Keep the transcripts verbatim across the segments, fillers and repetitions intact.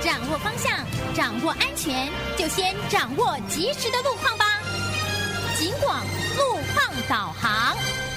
掌握方向，掌握安全，就先掌握及时的路况吧。警广路况导航。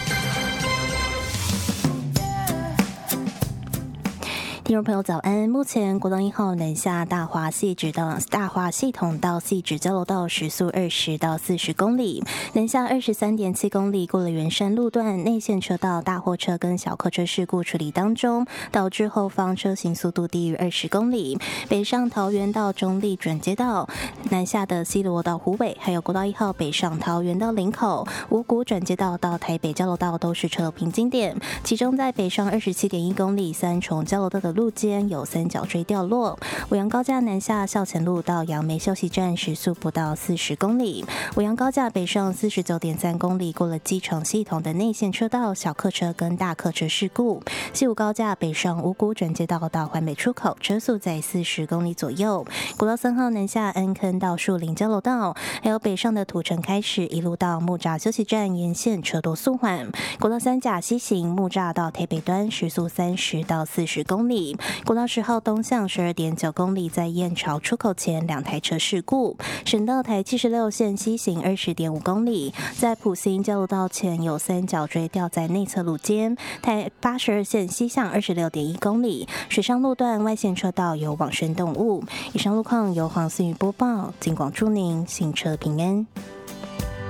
听众朋友早安，目前国道一号南下大华细直到大华系统到细直交流道时速二十到四十公里，南下二十三点七公里，过了圆山路段内线车道大货车跟小客车事故处理当中，导致后方车行速度低于二十公里。北上桃园到中立转接道，南下的西螺到虎尾，还有国道一号北上桃园到林口、五股转接道到台北交流道都是车流瓶颈点，其中在北上二十七点一公里三重交流道的路间有三角锥掉落，五杨高架南下校前路到杨梅休息站时速不到四十公里，五杨高架北上四十九点三公里，过了基城系统的内线车道小客车跟大客车事故，西武高架北上五股转接道到环北出口车速在四十公里左右，国道三号南下安坑到树林交流道，还有北上的土城开始一路到木栅休息站沿线车多速缓，国道三甲西行木栅到台北端时速三十到四十公里，国道十号东向十二点九公里，在燕巢出口前两台车事故。省道台七十六线西行二十点五公里，在埔心交流道前有三角锥掉在内侧路肩。台八十二线西向二十六点一公里，水上路段外线车道有往生动物。以上路况由黄思雨播报，警广祝您行车平安。